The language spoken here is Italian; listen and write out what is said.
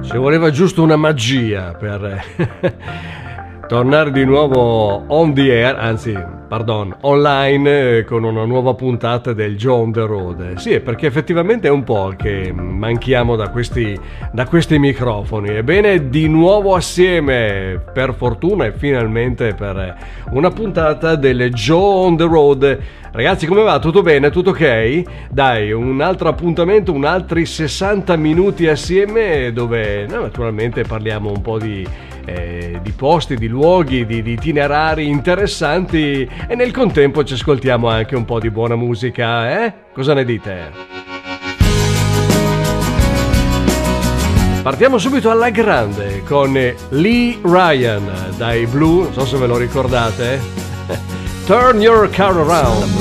Ci voleva giusto una magia per tornare di nuovo on the air, anzi, pardon, online con una nuova puntata del Joe on the Road. Sì, perché effettivamente è un po' che manchiamo da questi microfoni. Ebbene, di nuovo assieme, per fortuna e finalmente per una puntata del Joe on the Road. Ragazzi, come va? Tutto bene? Tutto ok? Dai, un altro appuntamento, un altri 60 minuti assieme dove naturalmente parliamo un po' di posti, di luoghi, di itinerari interessanti e nel contempo ci ascoltiamo anche un po' di buona musica, eh? Cosa ne dite? Partiamo subito alla grande con Lee Ryan dai Blue, non so se ve lo ricordate. Turn Your Car Around.